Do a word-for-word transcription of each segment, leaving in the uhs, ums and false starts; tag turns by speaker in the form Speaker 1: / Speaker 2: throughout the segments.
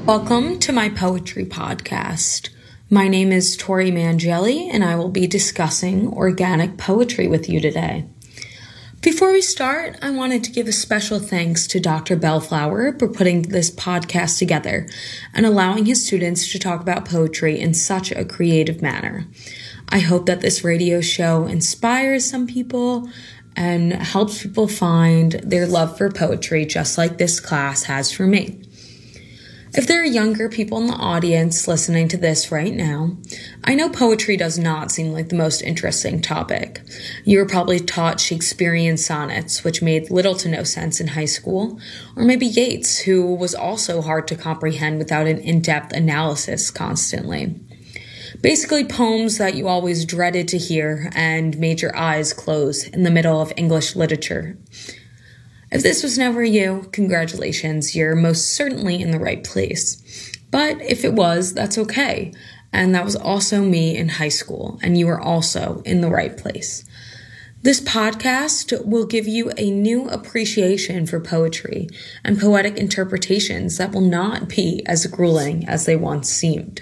Speaker 1: Welcome to my poetry podcast. My name is Tori Mangelli, and I will be discussing organic poetry with you today. Before we start, I wanted to give a special thanks to Doctor Bellflower for putting this podcast together and allowing his students to talk about poetry in such a creative manner. I hope that this radio show inspires some people and helps people find their love for poetry just like this class has for me. If there are younger people in the audience listening to this right now, I know poetry does not seem like the most interesting topic. You were probably taught Shakespearean sonnets, which made little to no sense in high school, or maybe Yeats, who was also hard to comprehend without an in-depth analysis constantly. Basically, poems that you always dreaded to hear and made your eyes close in the middle of English literature. If this was never you, congratulations, you're most certainly in the right place. But if it was, that's okay. And that was also me in high school, and you are also in the right place. This podcast will give you a new appreciation for poetry and poetic interpretations that will not be as grueling as they once seemed.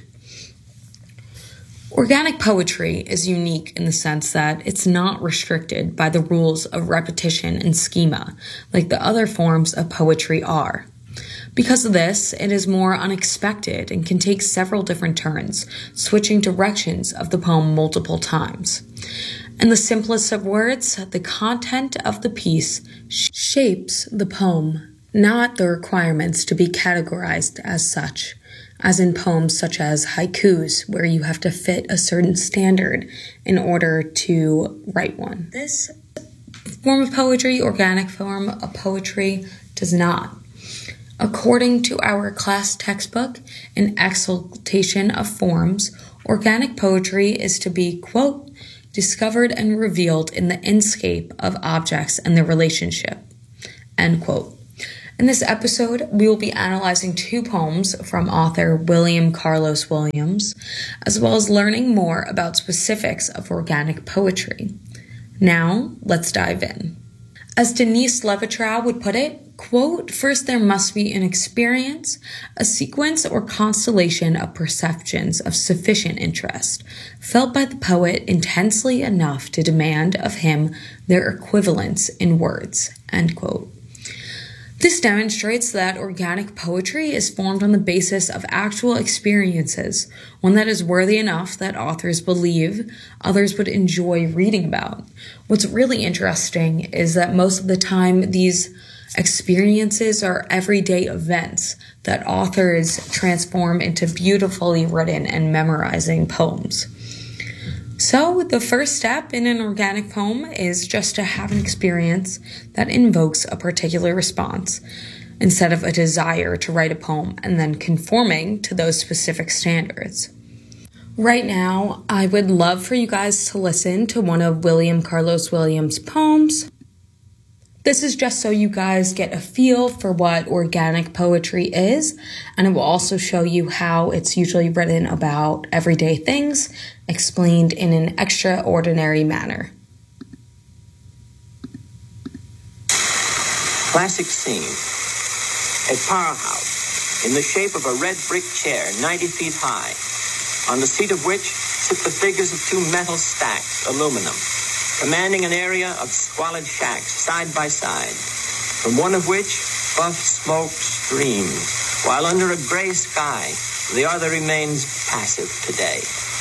Speaker 1: Organic poetry is unique in the sense that it's not restricted by the rules of repetition and schema like the other forms of poetry are. Because of this, it is more unexpected and can take several different turns, switching directions of the poem multiple times. In the simplest of words, the content of the piece shapes the poem, not the requirements to be categorized as such. As in poems such as haikus, where you have to fit a certain standard in order to write one. This form of poetry, organic form of poetry, does not. According to our class textbook, An Exaltation of Forms, organic poetry is to be, quote, discovered and revealed in the inscape of objects and their relationship, end quote. In this episode, we will be analyzing two poems from author William Carlos Williams, as well as learning more about specifics of organic poetry. Now, let's dive in. As Denise Levitrow would put it, quote, first there must be an experience, a sequence or constellation of perceptions of sufficient interest, felt by the poet intensely enough to demand of him their equivalence in words, end quote. This demonstrates that organic poetry is formed on the basis of actual experiences, one that is worthy enough that authors believe others would enjoy reading about. What's really interesting is that most of the time these experiences are everyday events that authors transform into beautifully written and memorizing poems. So the first step in an organic poem is just to have an experience that invokes a particular response instead of a desire to write a poem and then conforming to those specific standards. Right now, I would love for you guys to listen to one of William Carlos Williams' poems. This is just so you guys get a feel for what organic poetry is, and it will also show you how it's usually written about everyday things, explained in an extraordinary manner.
Speaker 2: Classic scene. A powerhouse in the shape of a red brick chair ninety feet high, on the seat of which sit the figures of two metal stacks, aluminum, commanding an area of squalid shacks side by side, from one of which buff smoke streams, while under a gray sky the other remains passive today.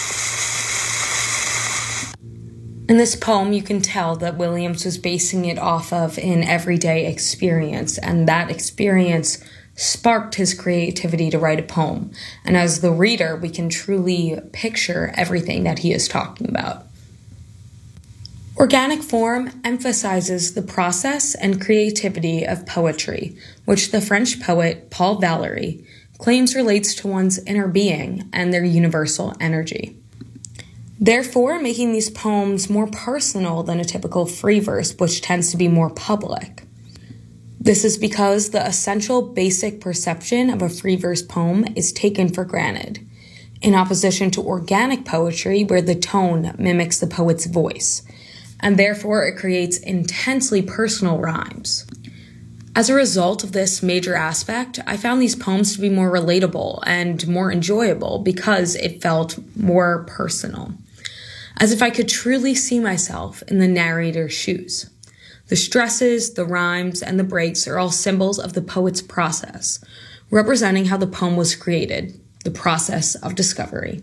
Speaker 1: In this poem, you can tell that Williams was basing it off of an everyday experience, and that experience sparked his creativity to write a poem. And as the reader, we can truly picture everything that he is talking about. Organic form emphasizes the process and creativity of poetry, which the French poet Paul Valéry claims relates to one's inner being and their universal energy. Therefore, making these poems more personal than a typical free verse, which tends to be more public. This is because the essential basic perception of a free verse poem is taken for granted, in opposition to organic poetry where the tone mimics the poet's voice, and therefore it creates intensely personal rhymes. As a result of this major aspect, I found these poems to be more relatable and more enjoyable because it felt more personal, as if I could truly see myself in the narrator's shoes. The stresses, the rhymes, and the breaks are all symbols of the poet's process, representing how the poem was created, the process of discovery.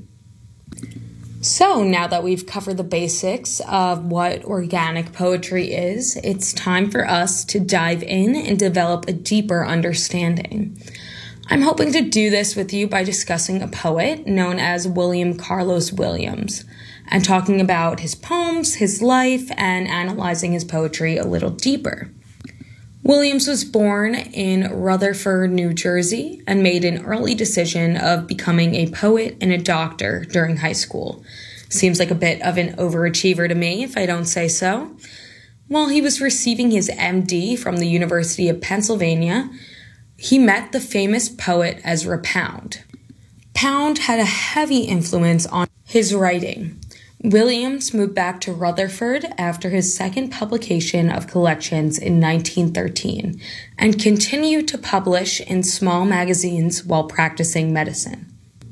Speaker 1: So now that we've covered the basics of what organic poetry is, it's time for us to dive in and develop a deeper understanding. I'm hoping to do this with you by discussing a poet known as William Carlos Williams and talking about his poems, his life, and analyzing his poetry a little deeper. Williams was born in Rutherford, New Jersey, and made an early decision of becoming a poet and a doctor during high school. Seems like a bit of an overachiever to me, if I don't say so. While he was receiving his M D from the University of Pennsylvania, he met the famous poet Ezra Pound. Pound had a heavy influence on his writing. Williams moved back to Rutherford after his second publication of collections in nineteen thirteen and continued to publish in small magazines while practicing medicine.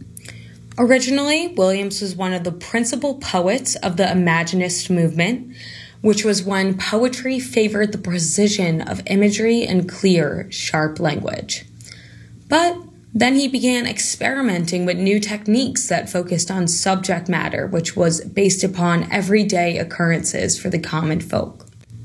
Speaker 1: Originally, Williams was one of the principal poets of the Imaginist movement, which was when poetry favored the precision of imagery and clear, sharp language. But then he began experimenting with new techniques that focused on subject matter, which was based upon everyday occurrences for the common folk.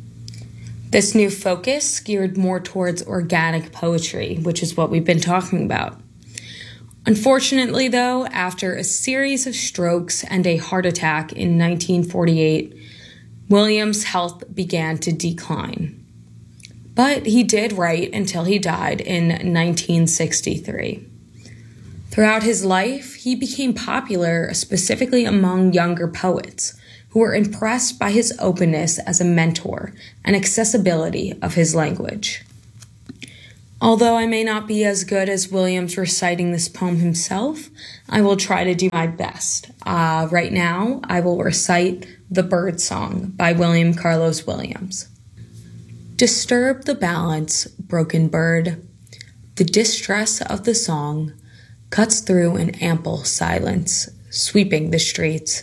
Speaker 1: This new focus geared more towards organic poetry, which is what we've been talking about. Unfortunately, though, after a series of strokes and a heart attack in nineteen forty-eight, Williams' health began to decline. But he did write until he died in nineteen sixty-three. Throughout his life, he became popular specifically among younger poets who were impressed by his openness as a mentor and accessibility of his language. Although I may not be as good as Williams reciting this poem himself, I will try to do my best. Uh, right now, I will recite The Bird Song by William Carlos Williams. Disturb the balance, broken bird. The distress of the song cuts through an ample silence, sweeping the streets.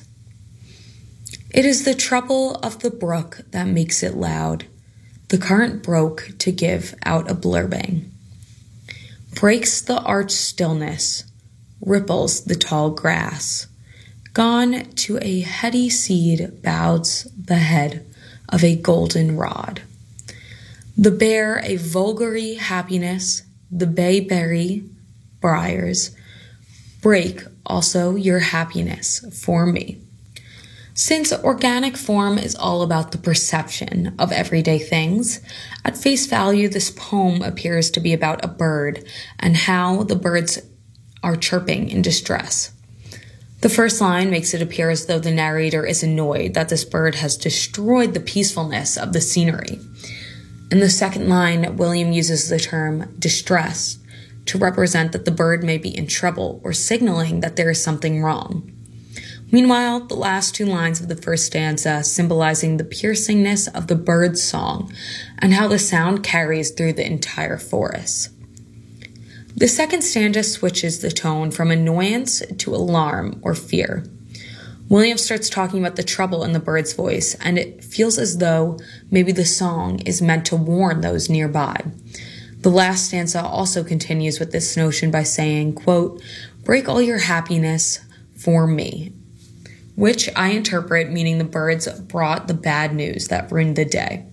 Speaker 1: It is the trouble of the brook that makes it loud. The current broke to give out a blurbing. Breaks the arched stillness, ripples the tall grass. Gone to a heady seed bows the head of a golden rod. The bear a vulgary happiness, the bayberry briars, break also your happiness for me. Since organic form is all about the perception of everyday things, at face value this poem appears to be about a bird and how the birds are chirping in distress. The first line makes it appear as though the narrator is annoyed that this bird has destroyed the peacefulness of the scenery. In the second line, William uses the term distress to represent that the bird may be in trouble or signaling that there is something wrong. Meanwhile, the last two lines of the first stanza symbolizing the piercingness of the bird's song and how the sound carries through the entire forest. The second stanza switches the tone from annoyance to alarm or fear. William starts talking about the trouble in the bird's voice, and it feels as though maybe the song is meant to warn those nearby. The last stanza also continues with this notion by saying, quote, break all your happiness for me, which I interpret meaning the birds brought the bad news that ruined the day.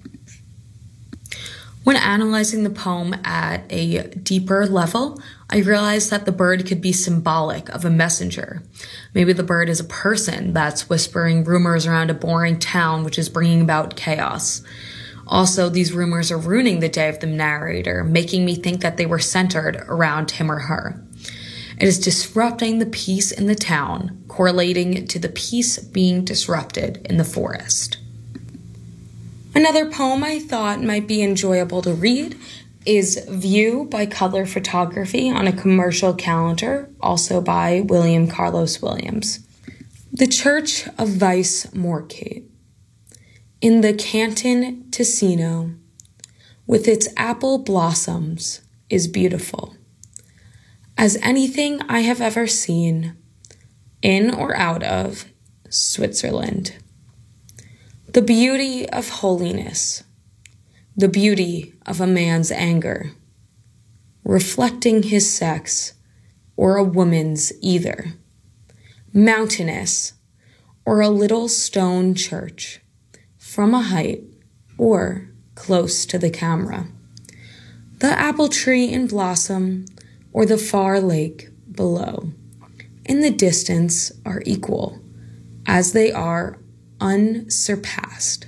Speaker 1: When analyzing the poem at a deeper level, I realized that the bird could be symbolic of a messenger. Maybe the bird is a person that's whispering rumors around a boring town, which is bringing about chaos. Also, these rumors are ruining the day of the narrator, making me think that they were centered around him or her. It is disrupting the peace in the town, correlating to the peace being disrupted in the forest. Another poem I thought might be enjoyable to read is View by Color Photography on a Commercial Calendar, also by William Carlos Williams. The Church of Vice Morcate. In the Canton Ticino, with its apple blossoms is beautiful as anything I have ever seen in or out of Switzerland. The beauty of holiness, the beauty of a man's anger, reflecting his sex or a woman's either, mountainous or a little stone church from a height or close to the camera, the apple tree in blossom or the far lake below, in the distance are equal, as they are unsurpassed.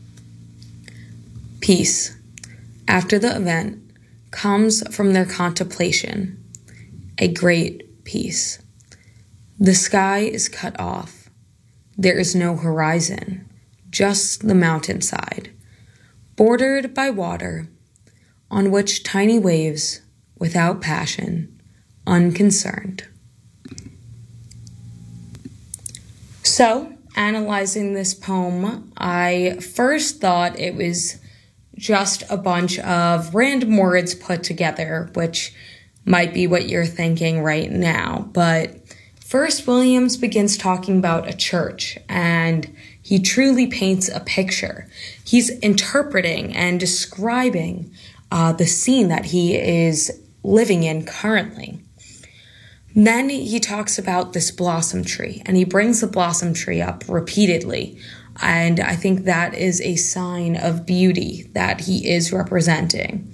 Speaker 1: Peace, after the event, comes from their contemplation, a great peace. The sky is cut off. There is no horizon, just the mountainside, bordered by water, on which tiny waves, without passion, unconcerned. So, analyzing this poem, I first thought it was just a bunch of random words put together, which might be what you're thinking right now. But first, Williams begins talking about a church, and he truly paints a picture. He's interpreting and describing uh, the scene that he is living in currently. Then he talks about this blossom tree, and he brings the blossom tree up repeatedly. And I think that is a sign of beauty that he is representing.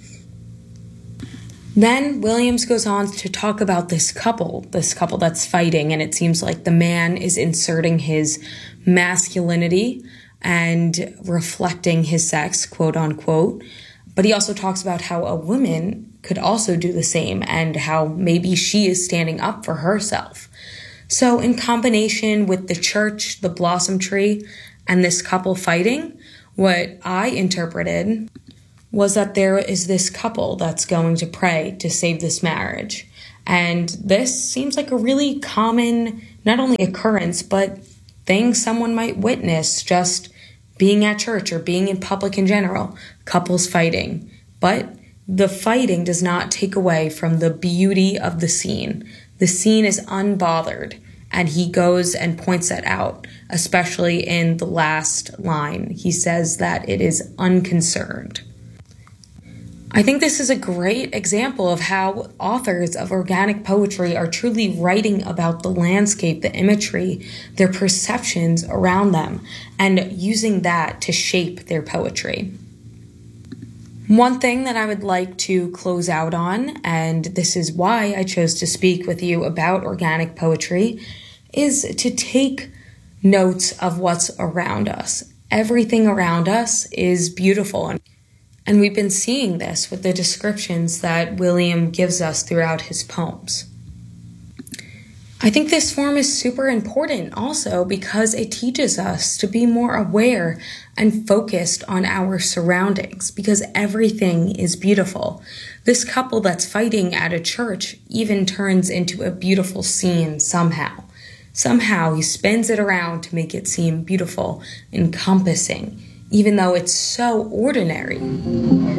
Speaker 1: Then Williams goes on to talk about this couple, this couple that's fighting, and it seems like the man is inserting his masculinity and reflecting his sex, quote unquote. But he also talks about how a woman could also do the same and how maybe she is standing up for herself. So in combination with the church, the blossom tree, and this couple fighting, what I interpreted was that there is this couple that's going to pray to save this marriage. And this seems like a really common, not only occurrence, but thing someone might witness just being at church or being in public in general, couples fighting. But the fighting does not take away from the beauty of the scene. The scene is unbothered, and he goes and points that out, especially in the last line. He says that it is unconcerned. I think this is a great example of how authors of organic poetry are truly writing about the landscape, the imagery, their perceptions around them, and using that to shape their poetry. One thing that I would like to close out on, and this is why I chose to speak with you about organic poetry, is to take notes of what's around us. Everything around us is beautiful. And we've been seeing this with the descriptions that William gives us throughout his poems. I think this form is super important also because it teaches us to be more aware and focused on our surroundings because everything is beautiful. This couple that's fighting at a church even turns into a beautiful scene somehow. Somehow he spins it around to make it seem beautiful, encompassing, even though it's so ordinary.